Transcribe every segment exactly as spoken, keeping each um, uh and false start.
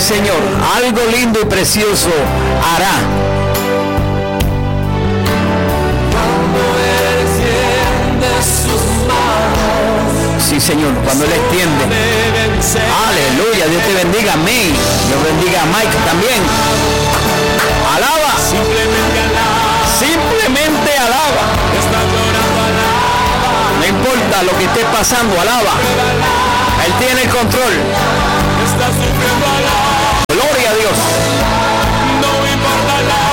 el Señor. Algo lindo y precioso hará. Sí, Señor, cuando Él extiende. Aleluya, Dios te bendiga, amén. Dios bendiga a Mike también. Alaba. Simplemente alaba. Simplemente alaba. No importa lo que esté pasando, alaba. Él tiene el control. Gloria a Dios. No importa la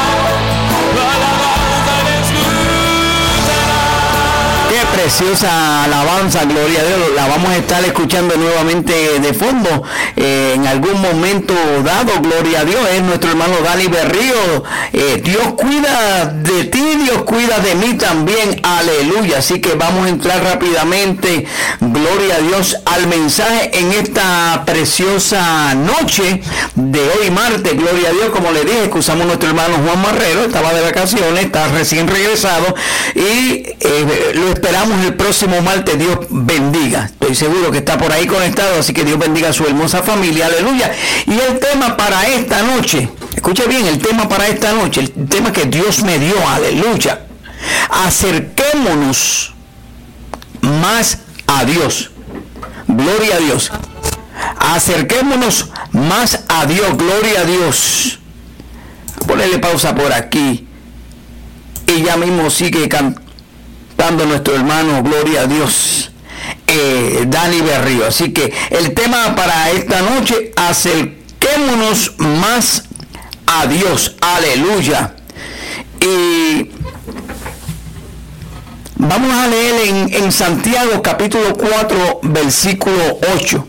preciosa alabanza, gloria a Dios, la vamos a estar escuchando nuevamente de fondo eh, en algún momento dado, gloria a Dios. Es nuestro hermano Dani Berrío. eh, Dios cuida de ti, Dios cuida de mí también, aleluya. Así que vamos a entrar rápidamente, gloria a Dios, al mensaje en esta preciosa noche de hoy martes, gloria a Dios. Como le dije, excusamos a nuestro hermano Juan Marrero, estaba de vacaciones, está recién regresado y eh, lo esperamos el próximo martes. Dios bendiga, estoy seguro que está por ahí conectado, así que Dios bendiga a su hermosa familia, aleluya. Y el tema para esta noche, escuche bien, el tema para esta noche, el tema que Dios me dio, aleluya: acerquémonos más a Dios. Gloria a Dios. Acerquémonos más a Dios, gloria a Dios. Ponle pausa por aquí y ya mismo sigue cantando dando nuestro hermano, gloria a Dios, eh, Dani Berrío. Así que el tema para esta noche: acerquémonos más a Dios, aleluya. Y vamos a leer en, en Santiago capítulo cuatro versículo ocho.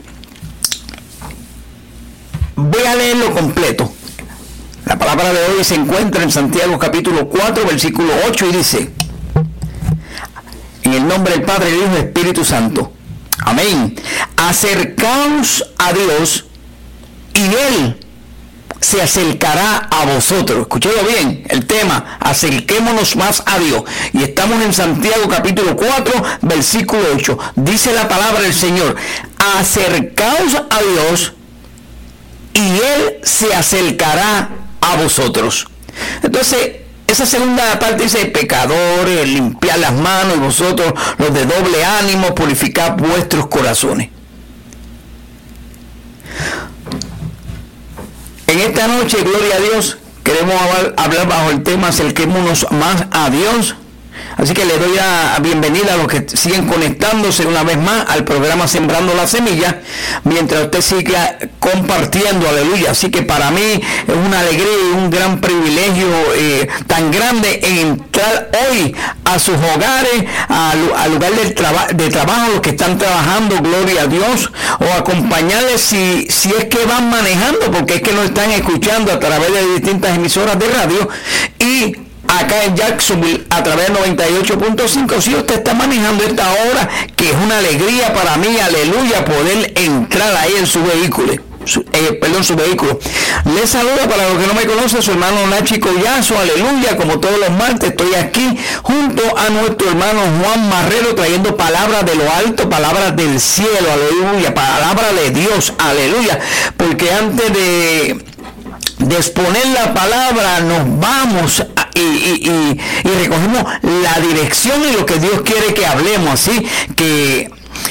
Voy a leerlo completo. La palabra de hoy se encuentra en Santiago capítulo cuatro versículo ocho y dice: en el nombre del Padre, del Hijo y del Espíritu Santo. Amén. Acercaos a Dios y Él se acercará a vosotros. Escuchadlo bien, el tema: acerquémonos más a Dios. Y estamos en Santiago capítulo cuatro, versículo ocho. Dice la palabra del Señor: acercaos a Dios y Él se acercará a vosotros. Entonces, esa segunda parte dice: pecadores, limpiad las manos, y vosotros los de doble ánimo, purificad vuestros corazones. En esta noche, gloria a Dios, queremos hablar bajo el tema: acerquémonos más a Dios. Así que le doy la bienvenida a los que siguen conectándose una vez más al programa Sembrando la Semilla, mientras usted siga compartiendo, aleluya. Así que para mí es una alegría y un gran privilegio eh, tan grande entrar hoy a sus hogares, al, al lugar del traba, de trabajo, los que están trabajando, gloria a Dios, o acompañarles si, si es que van manejando, porque es que nos están escuchando a través de distintas emisoras de radio, y acá en Jacksonville a través de noventa y ocho punto cinco. Si usted está manejando esta hora, que es una alegría para mí, aleluya, poder entrar ahí en su vehículo. Su, eh, perdón, su vehículo. Les saluda, para los que no me conocen, su hermano Nachi Collazo, aleluya. Como todos los martes estoy aquí junto a nuestro hermano Juan Marrero, trayendo palabras de lo alto, palabras del cielo, aleluya, palabra de Dios, aleluya. Porque antes de de exponer la palabra, nos vamos a, y, y, y, y recogemos la dirección y lo que Dios quiere que hablemos. Así que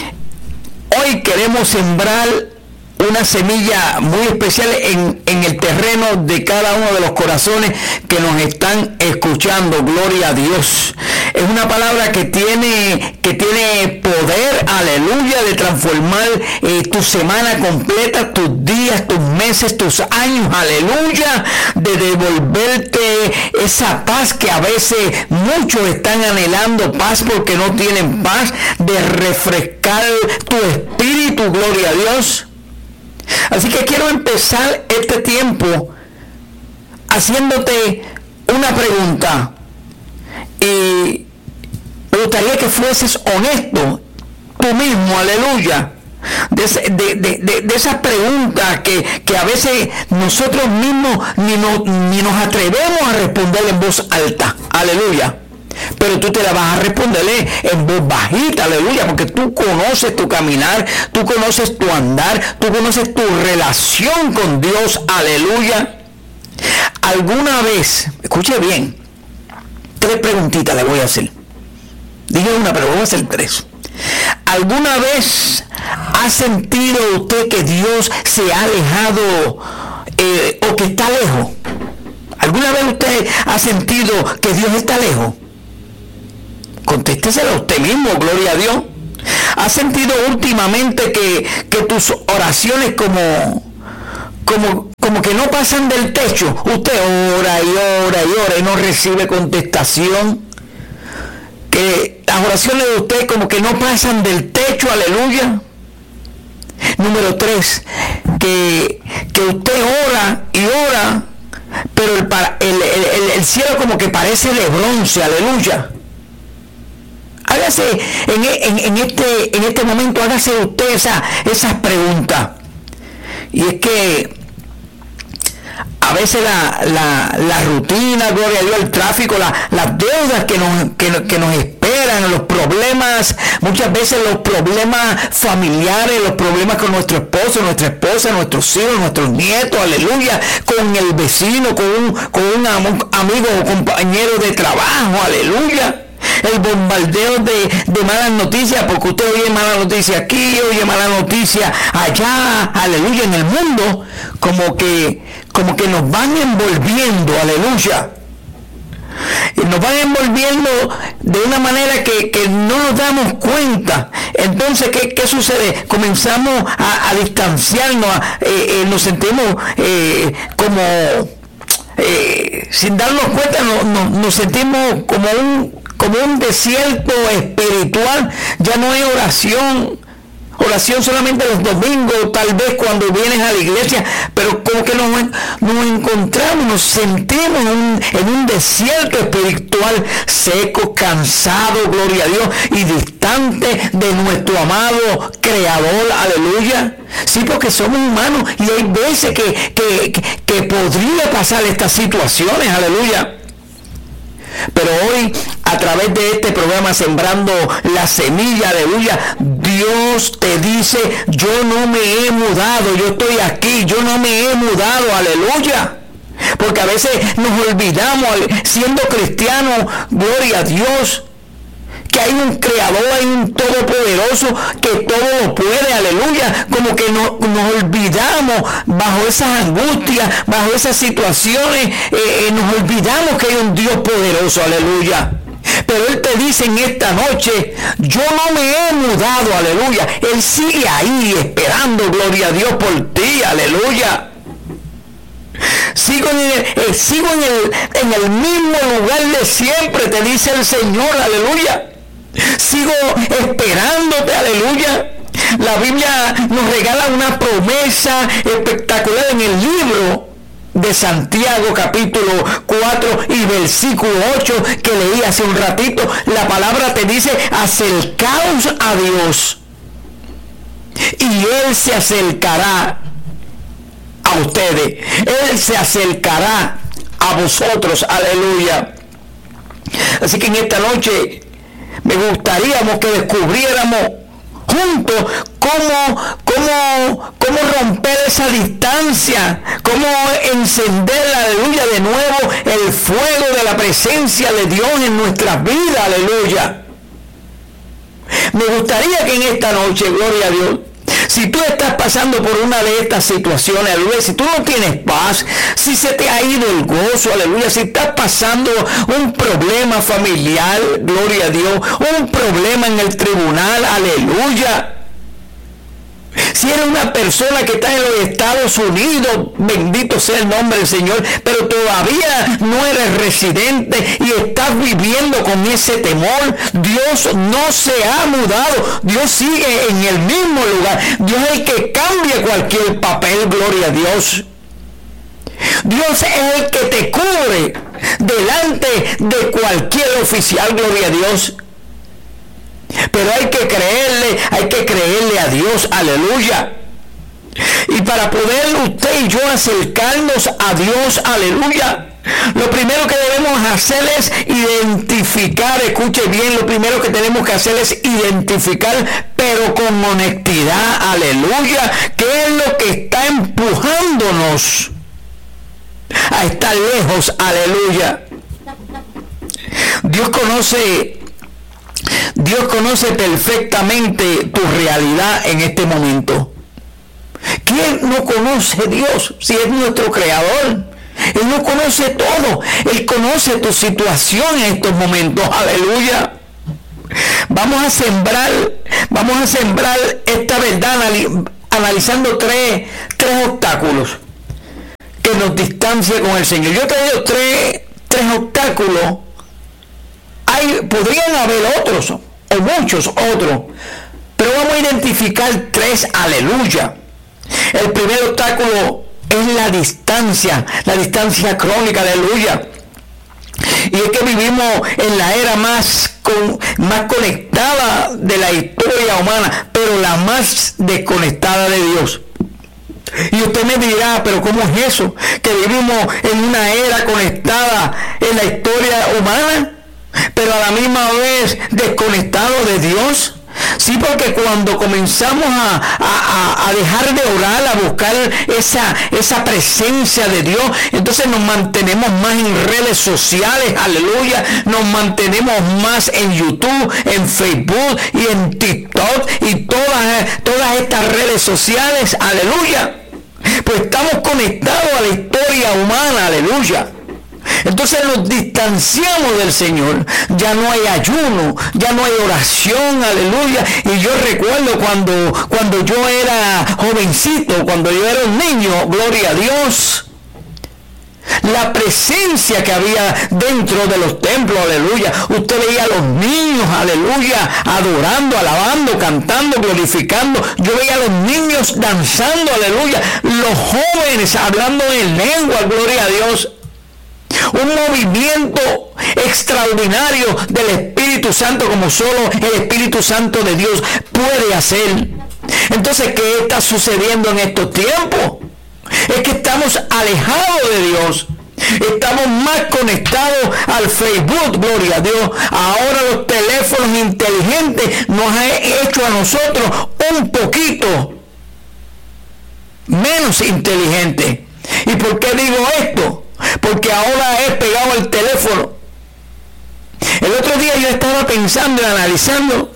hoy queremos sembrar una semilla muy especial en, en el terreno de cada uno de los corazones que nos están escuchando, gloria a Dios. Es una palabra que tiene, que tiene poder, aleluya, de transformar eh, tu semana completa, tus días, tus meses, tus años, aleluya, de devolverte esa paz que a veces muchos están anhelando, paz porque no tienen paz, de refrescar tu espíritu, gloria a Dios. Así que quiero empezar este tiempo haciéndote una pregunta, y me gustaría que fueses honesto tú mismo, aleluya, de, de, de, de, de esas preguntas que, que a veces nosotros mismos ni, no, ni nos atrevemos a responder en voz alta, aleluya. pero tú te la vas a responderle en voz bajita, aleluya, porque tú conoces tu caminar, tú conoces tu andar, tú conoces tu relación con Dios, aleluya. ¿Alguna vez, escuche bien, tres preguntitas le voy a hacer? Dije una, pero voy a hacer tres. ¿Alguna vez ha sentido usted que Dios se ha alejado eh, o que está lejos? ¿Alguna vez usted ha sentido que Dios está lejos? Contésteselo a usted mismo, gloria a Dios. ¿Ha sentido últimamente que, que tus oraciones como, como, como que no pasan del techo? Usted ora y ora y ora y no recibe contestación. Que las oraciones de usted como que no pasan del techo, aleluya. Número tres, que, que usted ora y ora, pero el, el, el, el cielo como que parece de bronce, aleluya. Hágase en, en, en, este, en este momento, hágase usted esa, esas preguntas. Y es que a veces la, la, la rutina, gloria a Dios, el tráfico, la, las deudas que nos, que, que nos esperan, los problemas, muchas veces los problemas familiares, los problemas con nuestro esposo, nuestra esposa, nuestros hijos, nuestros nietos, aleluya, con el vecino, con un, con un amigo o compañero de trabajo, aleluya. El bombardeo de, de malas noticias, porque usted oye malas noticias aquí, oye malas noticias allá, aleluya, en el mundo, como que, como que nos van envolviendo, aleluya. Y nos van envolviendo de una manera que, que no nos damos cuenta. Entonces, ¿qué, qué sucede? Comenzamos a, a distanciarnos, a, eh, eh, nos sentimos eh, como, eh, sin darnos cuenta, no, no, nos sentimos como un como un desierto espiritual. Ya no hay oración, oración solamente los domingos, tal vez cuando vienes a la iglesia, pero como que nos, nos encontramos, nos sentimos en un, en un desierto espiritual seco, cansado, gloria a Dios, y distante de nuestro amado Creador, aleluya. Sí, porque somos humanos y hay veces que, que, que, que podría pasar estas situaciones, aleluya. Pero hoy, a través de este programa Sembrando la Semilla, aleluya, Dios te dice: yo no me he mudado, yo estoy aquí, yo no me he mudado, aleluya. Porque a veces nos olvidamos, siendo cristianos, gloria a Dios, que hay un creador, hay un todopoderoso que todo lo puede, aleluya. Como que no, nos olvidamos bajo esas angustias, bajo esas situaciones, eh, eh, nos olvidamos que hay un Dios poderoso, aleluya. Pero Él te dice en esta noche: yo no me he mudado, aleluya. Él sigue ahí esperando, gloria a Dios, por ti, aleluya. Sigo en el, eh, sigo en el, en el mismo lugar de siempre, te dice el Señor, aleluya. Sigo esperándote, aleluya. La Biblia nos regala una promesa espectacular en el libro de Santiago, capítulo cuatro y versículo ocho, que leí hace un ratito. La palabra te dice: acercaos a Dios y Él se acercará a ustedes. Él se acercará a vosotros, aleluya. Así que en esta noche me gustaría que descubriéramos juntos cómo, cómo, cómo romper esa distancia, cómo encender, aleluya, de nuevo el fuego de la presencia de Dios en nuestras vidas, aleluya. Me gustaría que en esta noche, gloria a Dios, si tú estás pasando por una de estas situaciones, aleluya, si tú no tienes paz, si se te ha ido el gozo, aleluya, si estás pasando un problema familiar, gloria a Dios, un problema en el tribunal, aleluya. Si eres una persona que está en los Estados Unidos, bendito sea el nombre del Señor, pero todavía no eres residente y estás viviendo con ese temor, Dios no se ha mudado, Dios sigue en el mismo lugar. Dios es el que cambia cualquier papel, gloria a Dios. Dios es el que te cubre delante de cualquier oficial, gloria a Dios. Pero hay que creerle, hay que creerle a Dios, aleluya. Y para poder usted y yo acercarnos a Dios, aleluya, lo primero que debemos hacer es identificar, escuche bien, lo primero que tenemos que hacer es identificar, pero con honestidad, aleluya, qué es lo que está empujándonos a estar lejos, aleluya. Dios conoce, Dios conoce perfectamente tu realidad en este momento. ¿Quién no conoce a Dios si es nuestro creador? Él no conoce todo. Él conoce tu situación en estos momentos. Aleluya. Vamos a sembrar, vamos a sembrar esta verdad analizando tres, tres obstáculos que nos distancian con el Señor. Yo he traído tres, tres obstáculos. Hay, podrían haber otros, o muchos otros, pero vamos a identificar tres. Aleluya. El primer obstáculo es la distancia, la distancia crónica, aleluya. Y es que vivimos en la era más, con, más conectada de la historia humana, pero la más desconectada de Dios. Y usted me dirá, pero ¿cómo es eso? Que vivimos en una era conectada en la historia humana, pero a la misma vez desconectado de Dios. Sí, porque cuando comenzamos a, a, a dejar de orar, a buscar esa, esa presencia de Dios, entonces nos mantenemos más en redes sociales, aleluya, nos mantenemos más en YouTube, en Facebook y en TikTok y todas, todas estas redes sociales, aleluya. Pues estamos conectados a la historia humana, aleluya. Entonces nos distanciamos del Señor, ya no hay ayuno, ya no hay oración, aleluya. Y yo recuerdo cuando, cuando yo era jovencito, cuando yo era un niño, gloria a Dios, la presencia que había dentro de los templos, aleluya. Usted veía a los niños, aleluya, adorando, alabando, cantando, glorificando. Yo veía a los niños danzando, aleluya. Los jóvenes hablando en lengua, gloria a Dios. Un movimiento extraordinario del Espíritu Santo, como solo el Espíritu Santo de Dios puede hacer. Entonces, ¿qué está sucediendo en estos tiempos? Es que estamos alejados de Dios. Estamos más conectados al Facebook, gloria a Dios. Ahora los teléfonos inteligentes nos han hecho a nosotros un poquito menos inteligentes. ¿Y por qué digo esto? Porque ahora es pegado al teléfono. El otro día yo estaba pensando y analizando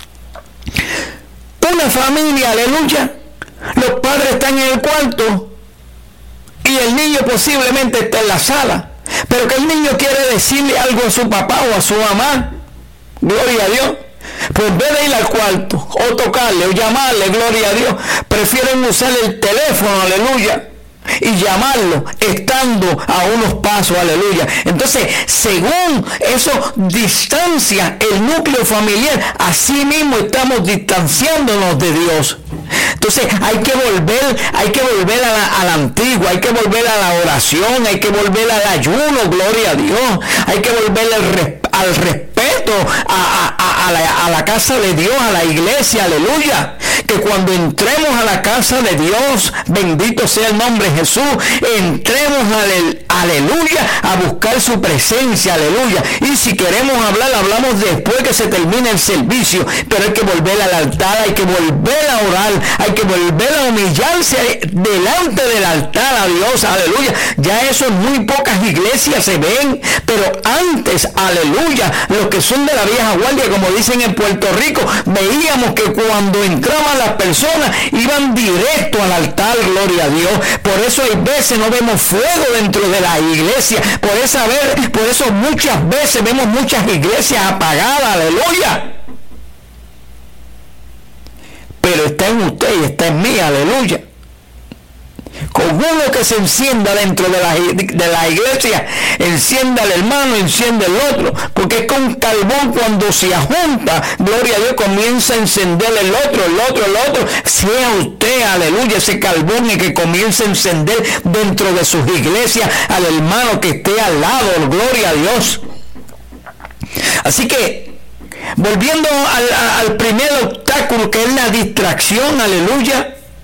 una familia, aleluya. Los padres están en el cuarto y el niño posiblemente está en la sala, pero que el niño quiere decirle algo a su papá o a su mamá, gloria a Dios. Pues en vez de ir al cuarto o tocarle o llamarle, gloria a Dios, prefieren usar el teléfono, aleluya, y llamarlo estando a unos pasos, aleluya. Entonces, según eso distancia el núcleo familiar, así mismo estamos distanciándonos de Dios. Entonces hay que volver, hay que volver a la, a la antigua, hay que volver a la oración, hay que volver al ayuno, gloria a Dios, hay que volver al, res, al respeto a, a, a, la, a la casa de Dios, a la iglesia, aleluya. Que cuando entremos a la casa de Dios, bendito sea el nombre de Jesús, entremos, ale, aleluya, a buscar su presencia, aleluya. Y si queremos hablar, hablamos después que se termine el servicio, pero hay que volver al altar, hay que volver a orar, hay que volver a humillarse delante del altar a Dios, aleluya. Ya eso en muy pocas iglesias se ven, pero antes, aleluya, los que son de la vieja guardia, como dicen en Puerto Rico, veíamos que cuando entraban las personas iban directo al altar, gloria a Dios. Por eso hay veces no vemos fuego dentro de la iglesia, por, esa vez, por eso muchas veces vemos muchas iglesias apagadas, aleluya. Pero está en usted y está en mí, aleluya. Con uno que se encienda dentro de la, de la iglesia, encienda al hermano, enciende el otro, porque es con carbón cuando se junta, gloria a Dios, comienza a encender el otro, el otro, el otro. Sea usted, aleluya, ese carbón y que comience a encender dentro de sus iglesias al hermano que esté al lado, gloria a Dios. Así que, volviendo al, al primer obstáculo, que es la distracción, aleluya.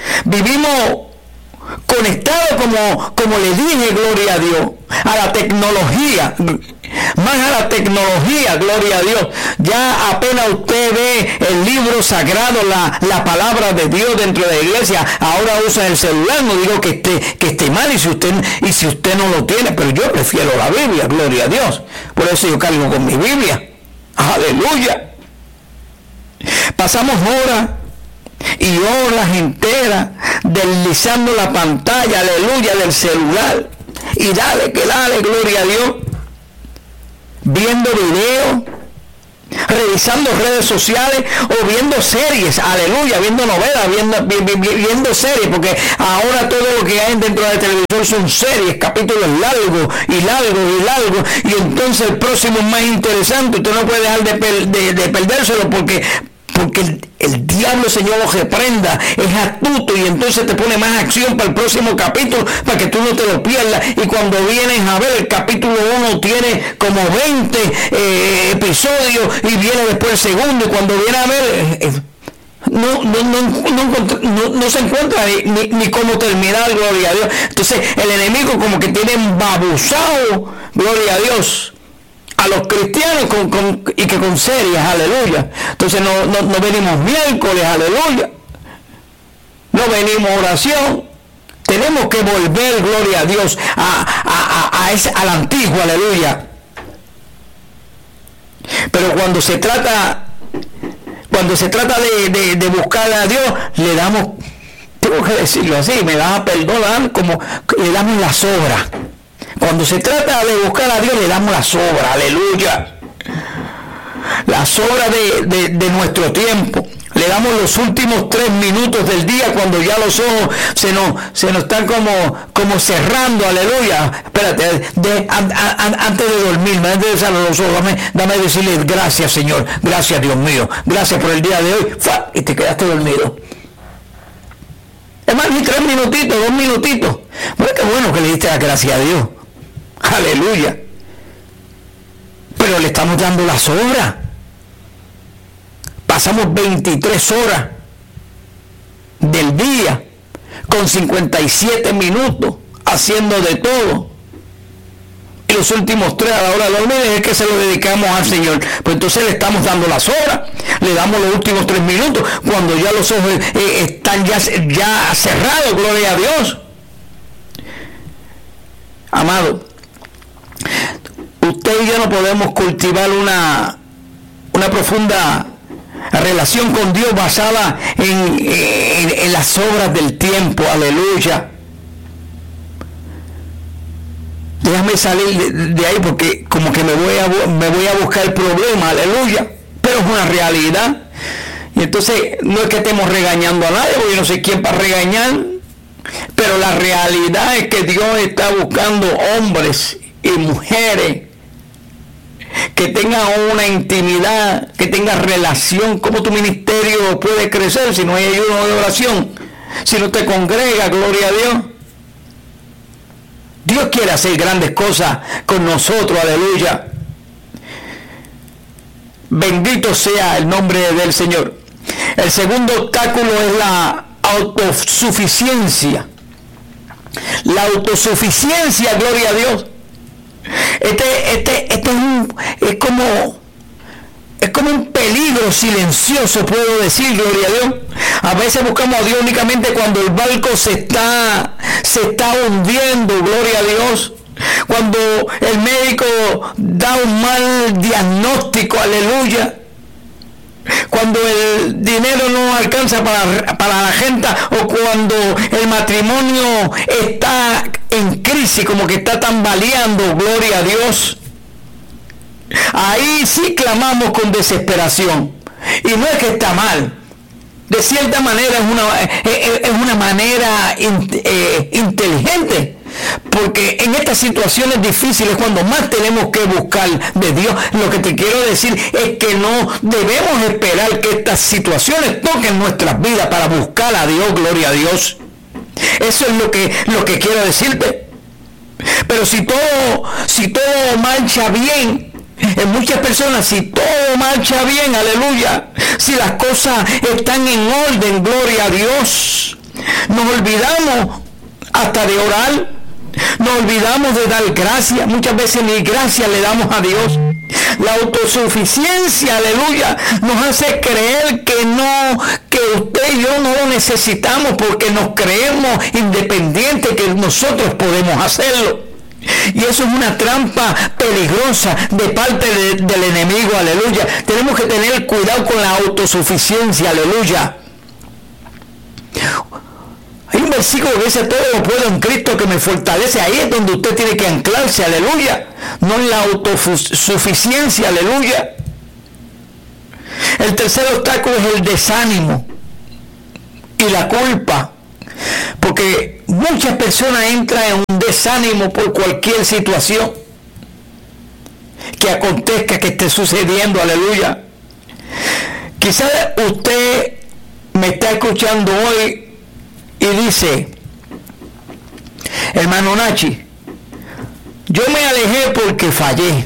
Vivimos conectados, como, como le dije, gloria a Dios, a la tecnología, más a la tecnología, gloria a Dios. Ya apenas usted ve el libro sagrado, la, la palabra de Dios dentro de la iglesia, ahora usa el celular. No digo que esté, que esté mal y si usted, y si usted no lo tiene, pero yo prefiero la Biblia, gloria a Dios. Por eso yo cargo con mi Biblia. Aleluya. Pasamos horas y horas enteras deslizando la pantalla, aleluya, del celular, y dale que dale, gloria a Dios, viendo videos, revisando redes sociales o viendo series, aleluya, viendo novelas, viendo, vi, vi, viendo series, porque ahora todo lo que hay dentro del televisor son series, capítulos largos y largos y largos, y entonces el próximo es más interesante. Usted no puede dejar de, per, de, de perdérselo porque porque el, el diablo, Señor, lo reprenda, es astuto, y entonces te pone más acción para el próximo capítulo, para que tú no te lo pierdas. Y cuando vienes a ver, el capítulo uno tiene como veinte eh, episodios, y viene después el segundo, y cuando viene a ver, eh, eh, no, no, no, no, no, no se encuentra ni, ni, ni cómo terminar, gloria a Dios. Entonces el enemigo como que tiene embabuzado, gloria a Dios, a los cristianos con, con, y que con series, aleluya. Entonces no, no, no venimos miércoles, aleluya. No venimos oración. Tenemos que volver, gloria a Dios, a, a, a, a, ese, a la antigua, aleluya. Pero cuando se trata, cuando se trata de, de, de buscar a Dios, le damos, tengo que decirlo así, me vas a perdonar, como le damos la sobra. Cuando se trata de buscar a Dios, le damos la sobra, aleluya. La sobra de, de, de nuestro tiempo. Le damos los últimos tres minutos del día, cuando ya los ojos se nos, se nos están como, como cerrando, aleluya. Espérate, de, a, a, a, antes de dormirme, antes de cerrar los ojos, dame, dame decirle gracias, Señor, gracias, Dios mío, gracias por el día de hoy. ¡Fua! Y te quedaste dormido. Es más, ni tres minutitos, dos minutitos. Bueno, qué bueno que le diste la gracia a Dios. Aleluya. Pero le estamos dando la sobra. Pasamos veintitrés horas del día con cincuenta y siete minutos haciendo de todo. Y los últimos tres a la hora de dormir es que se lo dedicamos al Señor. Pues entonces le estamos dando la sobra. Le damos los últimos tres minutos cuando ya los ojos eh, están ya, ya cerrados, gloria a Dios. Amado, usted y yo no podemos cultivar una, una profunda relación con Dios basada en, en, en las obras del tiempo, aleluya. Déjame salir de, de ahí porque como que me voy, a, me voy a buscar el problema, aleluya. Pero es una realidad. Y entonces no es que estemos regañando a nadie, porque yo no sé quién para regañar. Pero la realidad es que Dios está buscando hombres y mujeres que tengan una intimidad, que tengan relación. ¿Cómo tu ministerio puede crecer si no hay ayuno de oración? Si no te congrega, gloria a Dios. Dios quiere hacer grandes cosas con nosotros, aleluya. Bendito sea el nombre del Señor. El segundo obstáculo es la autosuficiencia. La autosuficiencia, gloria a Dios. Este, este, este es, un, es como es como un peligro silencioso, puedo decir, gloria a Dios. A veces buscamos a Dios únicamente cuando el barco se está, se está hundiendo, gloria a Dios. Cuando el médico da un mal diagnóstico, aleluya. Cuando el dinero no alcanza para, para la gente, o cuando el matrimonio está en crisis, como que está tambaleando, gloria a Dios. Ahí sí clamamos con desesperación. Y no es que está mal. De cierta manera es una, es, es una manera in, eh, inteligente. Porque en estas situaciones difíciles, cuando más tenemos que buscar de Dios, lo que te quiero decir es que no debemos esperar que estas situaciones toquen nuestras vidas para buscar a Dios, gloria a Dios. Eso es lo que, lo que quiero decirte. Pero si todo, si todo marcha bien, en muchas personas, si todo marcha bien, aleluya, si las cosas están en orden, gloria a Dios, Nos olvidamos hasta de orar, nos olvidamos de dar gracias, muchas veces ni gracias le damos a Dios. La autosuficiencia, aleluya, nos hace creer que no, que usted y yo no lo necesitamos porque nos creemos independientes, que nosotros podemos hacerlo. Y eso es una trampa peligrosa de parte de, del enemigo, aleluya. Tenemos que tener cuidado con la autosuficiencia, aleluya. Hay un versículo que dice: todo lo puedo en Cristo que me fortalece. Ahí es donde usted tiene que anclarse, aleluya. No en la autosuficiencia, aleluya. El tercer obstáculo es el desánimo y la culpa. Porque muchas personas entran en un desánimo por cualquier situación que acontezca, que esté sucediendo, aleluya. Quizás usted me está escuchando hoy y dice: hermano Nachi, yo me alejé porque fallé,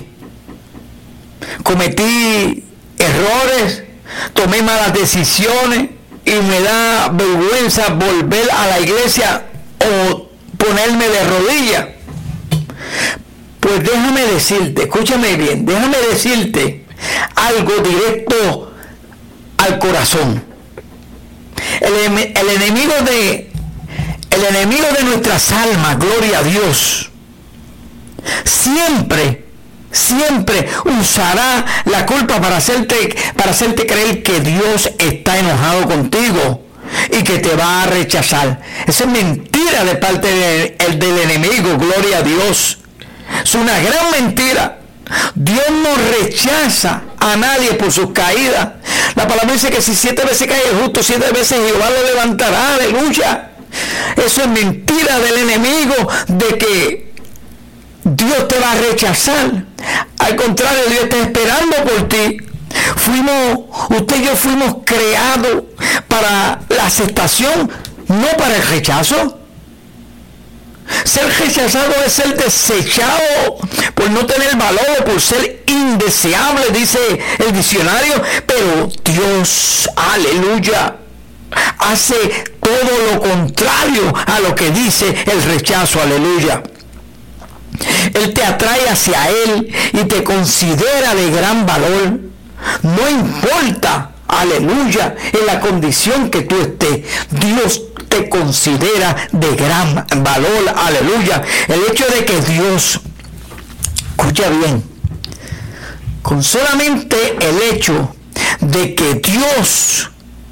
cometí errores, tomé malas decisiones y me da vergüenza volver a la iglesia o ponerme de rodillas. Pues déjame decirte, escúchame bien, déjame decirte algo directo al corazón. El, el enemigo de el enemigo de nuestras almas, gloria a Dios, siempre siempre usará la culpa para hacerte para hacerte creer que Dios está enojado contigo y que te va a rechazar. Esa es mentira de parte de, el, del enemigo, gloria a Dios. Es una gran mentira. Dios no rechaza a nadie por sus caídas. La palabra dice que si siete veces cae el justo, siete veces Jehová lo levantará, aleluya. Eso es mentira del enemigo, de que Dios te va a rechazar. Al contrario, Dios está esperando por ti. Fuimos, usted y yo fuimos creados para la aceptación, no para el rechazo. Ser rechazado es ser desechado por no tener valor, por ser indeseable, dice el diccionario. Pero Dios, aleluya, hace todo lo contrario a lo que dice el rechazo, aleluya. Él te atrae hacia Él y te considera de gran valor. No importa, aleluya, en la condición que tú estés, Dios te considera de gran valor, aleluya. El hecho de que Dios, escucha bien, con solamente el hecho de que Dios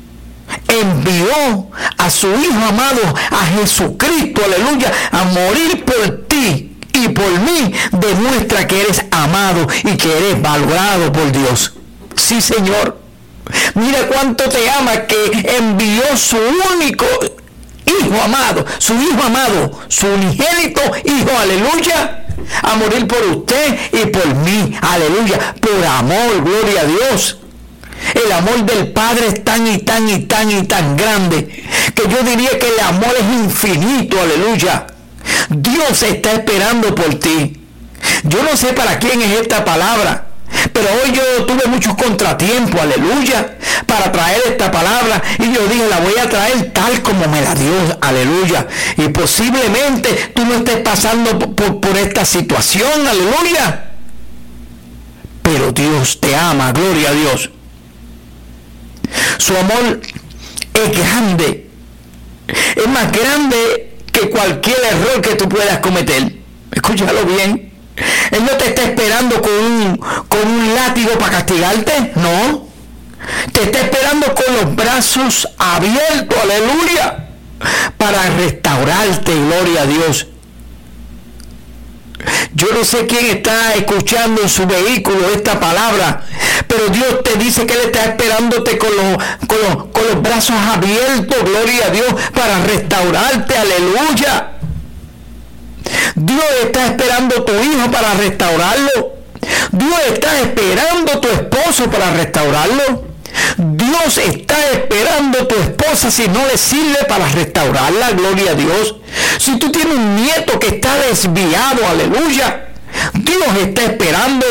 envió a su Hijo amado, a Jesucristo, aleluya, a morir por ti y por mí, demuestra que eres amado y que eres valorado por Dios. Sí, Señor. Mira cuánto te ama, que envió su único Hijo amado, su Hijo amado, su unigénito Hijo, aleluya, a morir por usted y por mí, aleluya, por amor, gloria a Dios. El amor del Padre es tan y tan y tan y tan grande, que yo diría que el amor es infinito, aleluya. Dios está esperando por ti. Yo no sé para quién es esta palabra, pero hoy yo tuve muchos contratiempos, aleluya, para traer esta palabra, y yo dije, la voy a traer tal como me la dio, aleluya. Y posiblemente tú no estés pasando por, por, por esta situación, aleluya, pero Dios te ama, gloria a Dios. Su amor es grande, es más grande que cualquier error que tú puedas cometer. Escúchalo bien. Él no te está esperando con un, con un látigo para castigarte, no. Te está esperando con los brazos abiertos, aleluya, para restaurarte, gloria a Dios. Yo no sé quién está escuchando en su vehículo esta palabra, pero Dios te dice que Él está esperándote con los, con los, con los brazos abiertos, gloria a Dios, para restaurarte, aleluya. Dios está esperando tu hijo para restaurarlo. Dios está esperando tu esposo para restaurarlo. Dios está esperando tu esposa si no le sirve para restaurarla, gloria a Dios. Si tú tienes un nieto que está desviado, aleluya, Dios está esperando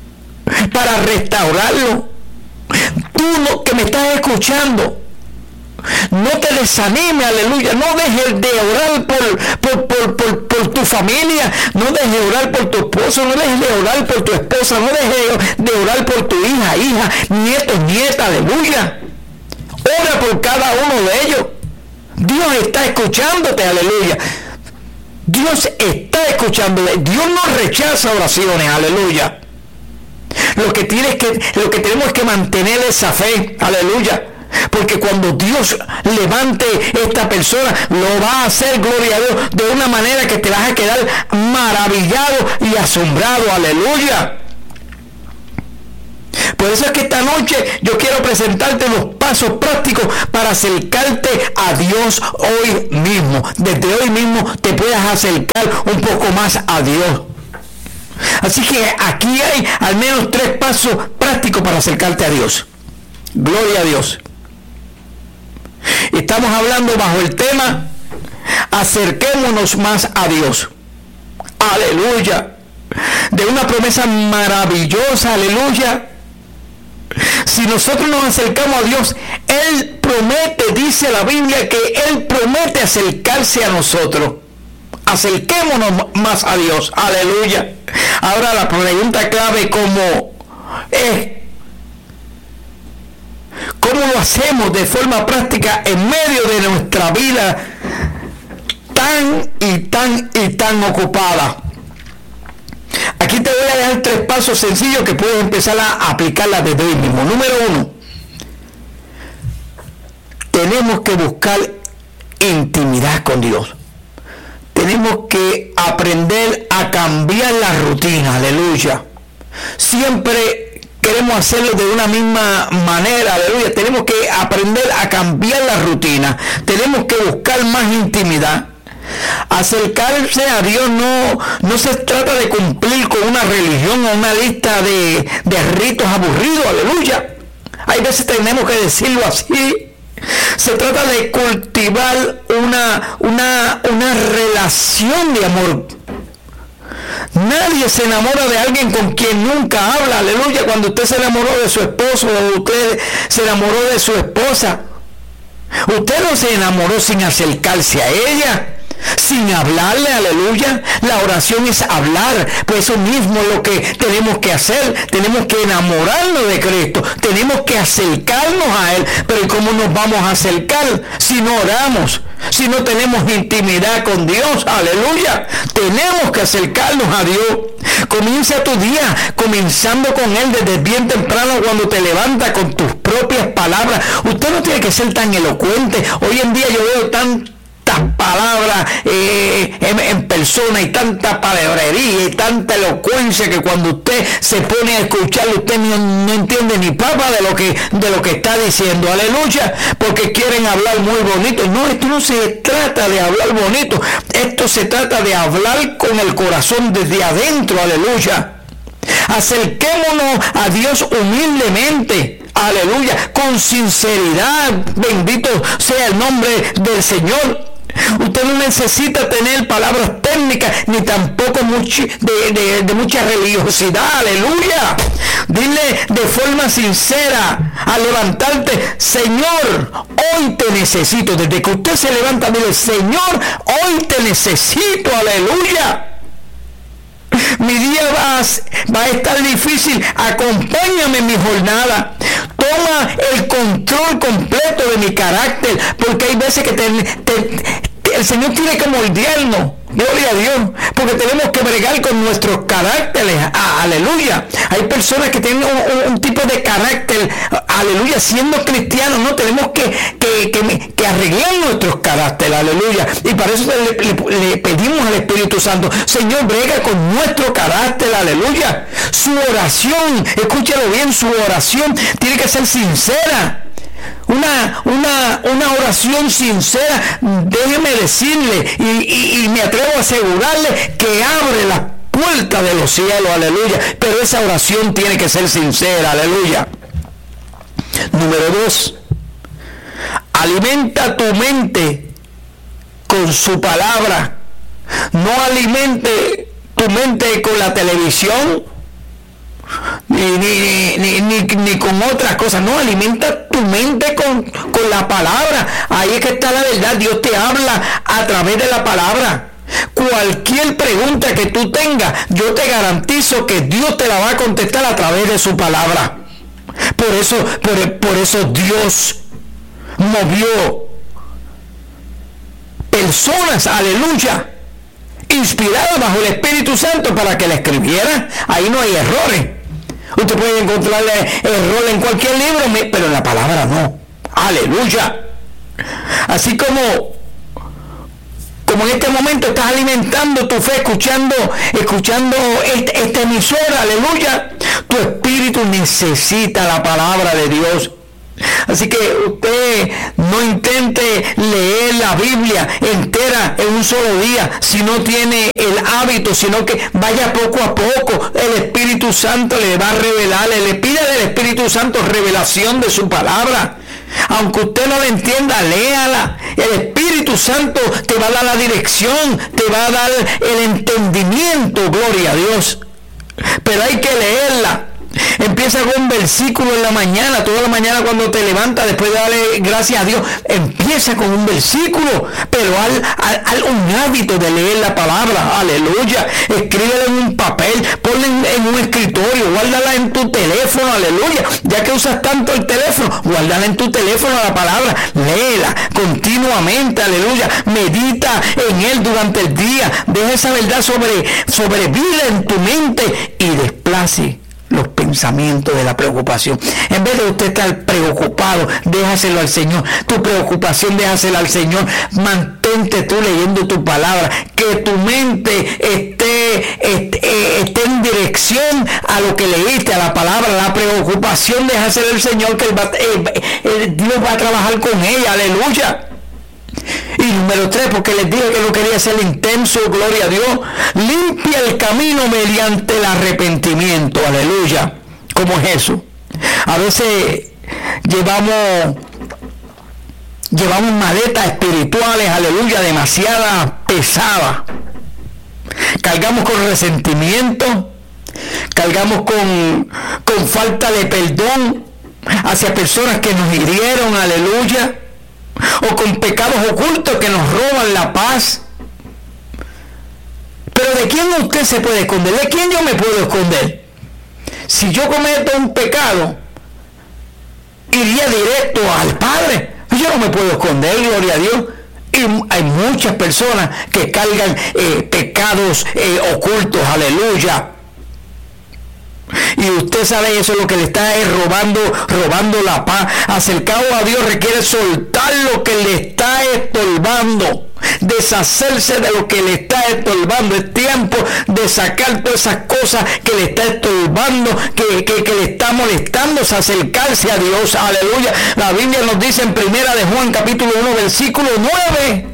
para restaurarlo. Tú no, que me estás escuchando, No te desanime, aleluya. No dejes de orar por, por, por, por, por tu familia. No dejes de orar por tu esposo. No dejes de orar por tu esposa. No dejes de orar por tu hija, hija, nieto, nieta, aleluya. Ora por cada uno de ellos. Dios está escuchándote, aleluya. Dios está escuchándote. Dios no rechaza oraciones, aleluya. Lo que tienes que, lo que tenemos es que mantener esa fe, aleluya. Porque cuando Dios levante esta persona, lo va a hacer, gloria a Dios, de una manera que te vas a quedar maravillado y asombrado, aleluya. Por eso es que esta noche yo quiero presentarte los pasos prácticos para acercarte a Dios hoy mismo. Desde hoy mismo te puedas acercar un poco más a Dios. Así que aquí hay al menos tres pasos prácticos para acercarte a Dios. Gloria a Dios. Estamos hablando bajo el tema acerquémonos más a Dios. Aleluya. De una promesa maravillosa, aleluya. Si nosotros nos acercamos a Dios, Él promete, dice la Biblia, que Él promete acercarse a nosotros. Acerquémonos más a Dios. Aleluya. Ahora la pregunta clave como es, ¿cómo lo hacemos de forma práctica en medio de nuestra vida tan y tan y tan ocupada? Aquí te voy a dejar tres pasos sencillos que puedes empezar a aplicarla desde hoy mismo. Número uno, tenemos que buscar intimidad con Dios. Tenemos que aprender a cambiar la rutina, aleluya. Siempre queremos hacerlo de una misma manera, aleluya. Tenemos que aprender a cambiar la rutina. Tenemos que buscar más intimidad. Acercarse a Dios no, no se trata de cumplir con una religión o una lista de, de ritos aburridos, aleluya. Hay veces tenemos que decirlo así. Se trata de cultivar una, una, una relación de amor. Nadie se enamora de alguien con quien nunca habla, aleluya. Cuando usted se enamoró de su esposo o usted se enamoró de su esposa, usted no se enamoró sin acercarse a ella, sin hablarle, aleluya. La oración es hablar, pues eso mismo es lo que tenemos que hacer. Tenemos que enamorarnos de Cristo, tenemos que acercarnos a Él. Pero ¿cómo nos vamos a acercar si no oramos? Si no tenemos intimidad con Dios, aleluya. Tenemos que acercarnos a Dios. Comienza tu día comenzando con Él desde bien temprano, cuando te levantas con tus propias palabras. Usted no tiene que ser tan elocuente. Hoy en día yo veo tan palabras eh, en, en persona y tanta palabrería y tanta elocuencia que cuando usted se pone a escucharlo, usted no, no entiende ni papa de lo que de lo que está diciendo, aleluya, porque quieren hablar muy bonito. No, esto no se trata de hablar bonito, esto se trata de hablar con el corazón desde adentro, aleluya. Acerquémonos a Dios humildemente, aleluya, con sinceridad. Bendito sea el nombre del Señor. Usted no necesita tener palabras técnicas ni tampoco mucho, de, de, de mucha religiosidad, aleluya. Dile de forma sincera al levantarte: Señor, hoy te necesito. Desde que usted se levanta, dile: Señor, hoy te necesito, aleluya. Mi día va a, va a estar difícil, acompáñame en mi jornada. Toma el control completo de mi carácter, porque hay veces que te, te, te, el Señor tiene que moldearnos. Gloria a Dios, porque tenemos que bregar con nuestros caracteres, ah, aleluya. Hay personas que tienen un, un, un tipo de carácter, aleluya, siendo cristianos, no tenemos que, que, que, que arreglar nuestros caracteres, aleluya. Y para eso le, le, le pedimos al Espíritu Santo: Señor, brega con nuestro carácter, aleluya. Su oración, escúchalo bien, su oración tiene que ser sincera. Una, una, una oración sincera, déjeme decirle, y, y, y me atrevo a asegurarle que abre las puertas de los cielos, aleluya. Pero esa oración tiene que ser sincera, aleluya. Número dos, alimenta tu mente con su palabra. No alimente tu mente con la televisión. ni, ni, ni, ni, ni con otras cosas. No, alimenta tu mente con, con la palabra. Ahí es que está la verdad. Dios te habla a través de la palabra. Cualquier pregunta que tú tengas, yo te garantizo que Dios te la va a contestar a través de su palabra. Por eso, por, por eso Dios movió personas, aleluya, inspiradas bajo el Espíritu Santo para que la escribieran. Ahí no hay errores. Usted puede encontrarle error en cualquier libro, pero en la palabra no. Aleluya. Así como como en este momento estás alimentando tu fe, escuchando, escuchando este, esta emisora, aleluya, tu espíritu necesita la palabra de Dios. Así que usted no intente leer la Biblia entera en un solo día si no tiene el hábito, sino que vaya poco a poco. El Espíritu Santo le va a revelar, le pide al Espíritu Santo revelación de su palabra. Aunque usted no la entienda, léala. El Espíritu Santo te va a dar la dirección, te va a dar el entendimiento, gloria a Dios. Pero hay que leerla. Empieza con un versículo en la mañana, toda la mañana cuando te levantas, después de darle gracias a Dios, empieza con un versículo, pero al, al, al un hábito de leer la palabra, aleluya. Escríbela en un papel, ponla en, en un escritorio, guárdala en tu teléfono, aleluya. Ya que usas tanto el teléfono, guárdala en tu teléfono la palabra, léela continuamente, aleluya. Medita en él durante el día, deja esa verdad sobre, sobre vida en tu mente y desplace los pensamientos de la preocupación. En vez de usted estar preocupado, déjaselo al Señor. Tu preocupación, déjasela al Señor. Mantente tú leyendo tu palabra. Que tu mente esté, esté, esté en dirección a lo que leíste, a la palabra. La preocupación, déjasela al Señor, que él va, eh, eh, Dios va a trabajar con ella. Aleluya. Y número tres, porque les dije que no quería ser intenso, gloria a Dios, limpia el camino mediante el arrepentimiento, aleluya. ¿Cómo es eso? A veces llevamos llevamos maletas espirituales, aleluya, demasiadas pesadas. Cargamos con resentimiento, cargamos con, con falta de perdón hacia personas que nos hirieron, aleluya, o con pecados ocultos que nos roban la paz. Pero ¿de quién usted se puede esconder? ¿De quién yo me puedo esconder? Si yo cometo un pecado, iría directo al Padre. Yo no me puedo esconder, gloria a Dios. Y hay muchas personas que cargan eh, pecados eh, ocultos, aleluya. Y usted sabe, eso es lo que le está es robando, robando la paz. Acercado a Dios requiere soltar lo que le está estorbando, deshacerse de lo que le está estorbando. Es tiempo de sacar todas esas cosas que le está estorbando, que, que, que le está molestando, acercarse a Dios, aleluya. La Biblia nos dice en Primera de Juan capítulo uno versículo nueve: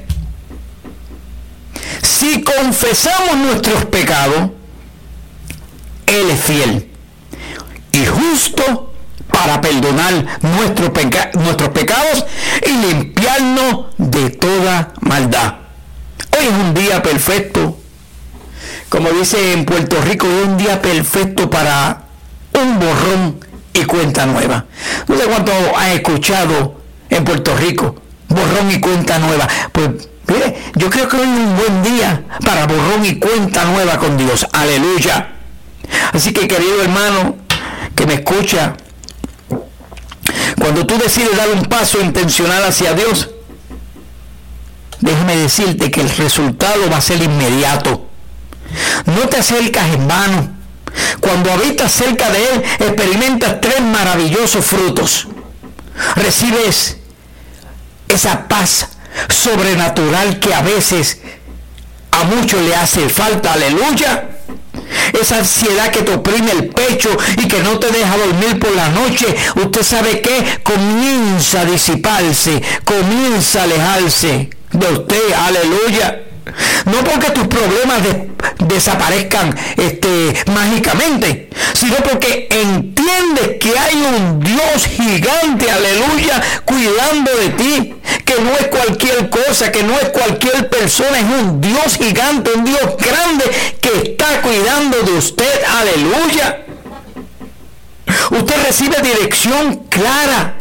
si confesamos nuestros pecados, Él es fiel y justo para perdonar nuestro peca- nuestros pecados y limpiarnos de toda maldad. Hoy es un día perfecto, como dice en Puerto Rico, es un día perfecto para un borrón y cuenta nueva. No sé cuánto has escuchado en Puerto Rico, borrón y cuenta nueva. Pues mire, yo creo que hoy es un buen día para borrón y cuenta nueva con Dios. Aleluya. Así que, querido hermano que me escucha, cuando tú decides dar un paso intencional hacia Dios, déjame decirte que el resultado va a ser inmediato. No te acercas en vano. Cuando habitas cerca de Él, experimentas tres maravillosos frutos. Recibes esa paz sobrenatural que a veces a muchos le hace falta, aleluya. Esa ansiedad que te oprime el pecho y que no te deja dormir por la noche, usted sabe que comienza a disiparse, comienza a alejarse de usted, aleluya. No porque tus problemas de, desaparezcan este, mágicamente, sino porque entiendes que hay un Dios gigante, aleluya, cuidando de ti, que no es cualquier cosa, que no es cualquier persona, es un Dios gigante, un Dios grande que está cuidando de usted, aleluya. Usted recibe dirección clara.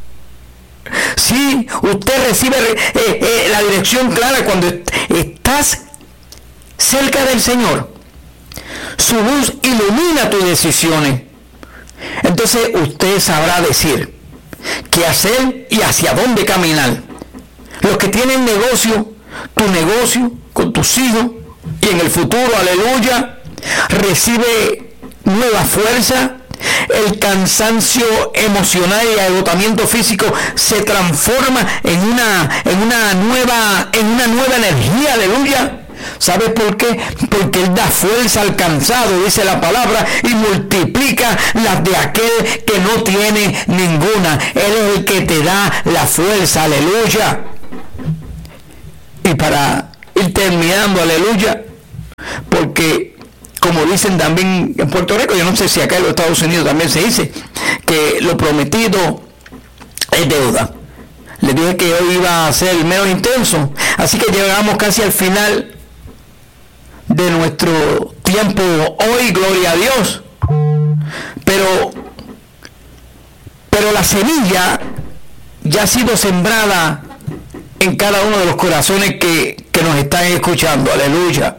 Sí, usted recibe eh, eh, la dirección clara cuando estás cerca del Señor. Su luz ilumina tus decisiones. Entonces usted sabrá decir qué hacer y hacia dónde caminar. Los que tienen negocio, tu negocio con tus hijos y en el futuro, aleluya, recibe nueva fuerza. El cansancio emocional y agotamiento físico se transforma en una, en una nueva, en una nueva energía, aleluya. ¿Sabes por qué? Porque Él da fuerza al cansado, dice la palabra, y multiplica las de aquel que no tiene ninguna. Él es el que te da la fuerza, aleluya. Y para ir terminando, aleluya, porque como dicen también en Puerto Rico, yo no sé si acá en los Estados Unidos también se dice, que lo prometido es deuda. Les dije que hoy iba a ser menos intenso, así que llegamos casi al final de nuestro tiempo hoy, gloria a Dios. Pero, pero la semilla ya ha sido sembrada en cada uno de los corazones que, que nos están escuchando, aleluya.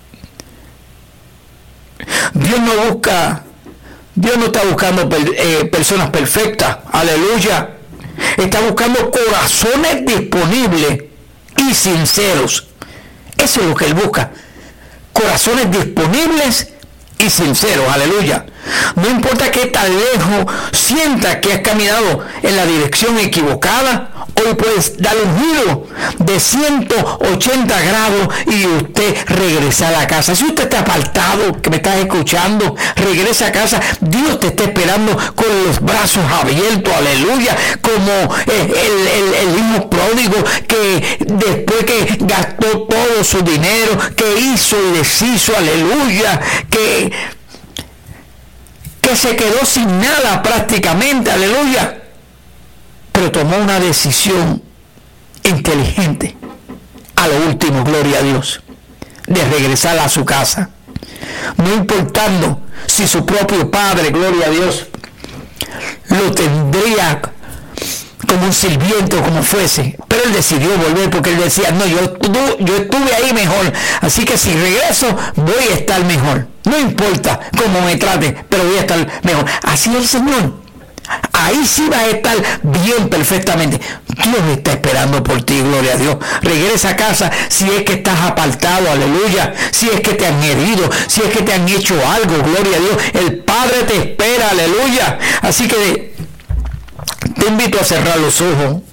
Dios no busca, Dios no está buscando per, eh, personas perfectas, aleluya. Está buscando corazones disponibles y sinceros. Eso es lo que Él busca. Corazones disponibles y sinceros, aleluya. No importa qué tan lejos sientas que has caminado en la dirección equivocada, hoy puedes dar un giro de ciento ochenta grados y usted regresa a la casa. Si usted está apartado, que me estás escuchando, regresa a casa. Dios te está esperando con los brazos abiertos, aleluya, como el, el, el hijo pródigo que después que gastó todo su dinero, que hizo y deshizo, aleluya, que que se quedó sin nada prácticamente, aleluya, pero tomó una decisión inteligente a lo último, gloria a Dios, de regresar a su casa, no importando si su propio padre, gloria a Dios, lo tendría como un sirviente o como fuese, pero él decidió volver porque él decía, no, yo, yo estuve ahí mejor, así que si regreso voy a estar mejor, no importa cómo me trate, pero voy a estar mejor. Así es el Señor, ahí sí vas a estar bien perfectamente. Dios está esperando por ti, gloria a Dios. Regresa a casa si es que estás apartado, aleluya, si es que te han herido, si es que te han hecho algo, gloria a Dios, el Padre te espera, aleluya. Así que te invito a cerrar los ojos,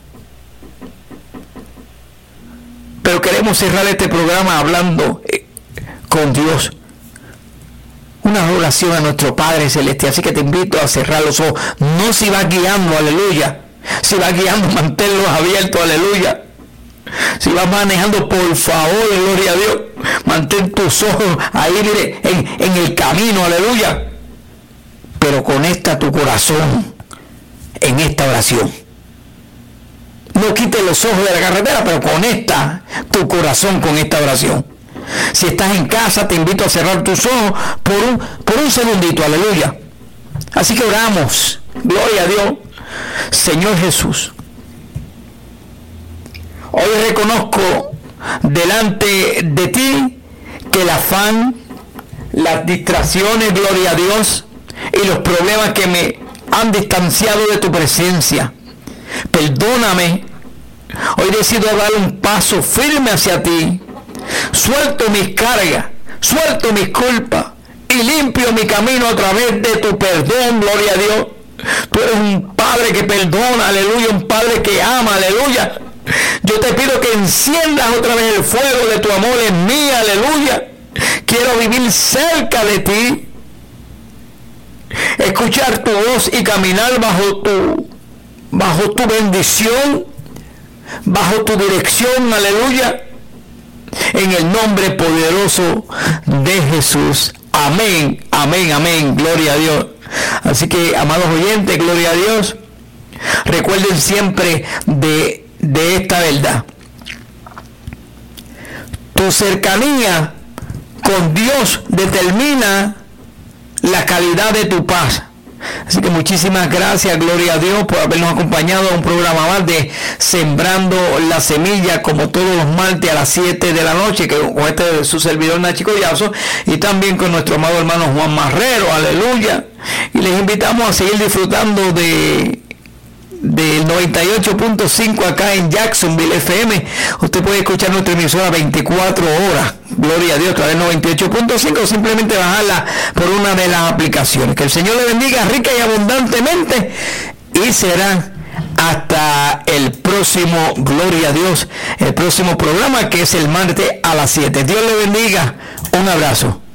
pero queremos cerrar este programa hablando con Dios, una oración a nuestro Padre Celestial. Así que te invito a cerrar los ojos, no si vas guiando, aleluya, si vas guiando, manténlos abiertos, aleluya. Si vas manejando, por favor, gloria a Dios, mantén tus ojos ahí, mire, en, en el camino, aleluya, pero conecta tu corazón en esta oración. No quites los ojos de la carretera, pero conecta tu corazón con esta oración. Si estás en casa, te invito a cerrar tus ojos por un, por un segundito, aleluya. Así que oramos, gloria a Dios. Señor Jesús, hoy reconozco delante de ti que el afán, las distracciones, gloria a Dios, y los problemas que me han distanciado de tu presencia, perdóname. Hoy decido dar un paso firme hacia ti. Suelto mis cargas, suelto mis culpas y limpio mi camino a través de tu perdón, gloria a Dios. Tú eres un Padre que perdona, aleluya, un Padre que ama, aleluya. Yo te pido que enciendas otra vez el fuego de tu amor en mí, aleluya. Quiero vivir cerca de ti, escuchar tu voz y caminar bajo tu, bajo tu bendición, bajo tu dirección, aleluya. En el nombre poderoso de Jesús. Amén, amén, amén. Gloria a Dios. Así que, amados oyentes, gloria a Dios. Recuerden siempre de, de esta verdad. Tu cercanía con Dios determina la calidad de tu paz. Así que muchísimas gracias, gloria a Dios, por habernos acompañado a un programa más de Sembrando la Semilla, como todos los martes a las siete de la noche, que con este su servidor Nachi Collazo, y también con nuestro amado hermano Juan Marrero, aleluya. Y les invitamos a seguir disfrutando de del noventa y ocho punto cinco acá en Jacksonville F M. Usted puede escuchar nuestra emisora veinticuatro horas, gloria a Dios, a través del noventa y ocho punto cinco, o simplemente bajarla por una de las aplicaciones. Que el Señor le bendiga rica y abundantemente, y será hasta el próximo, gloria a Dios, el próximo programa, que es el martes a las siete. Dios le bendiga, un abrazo.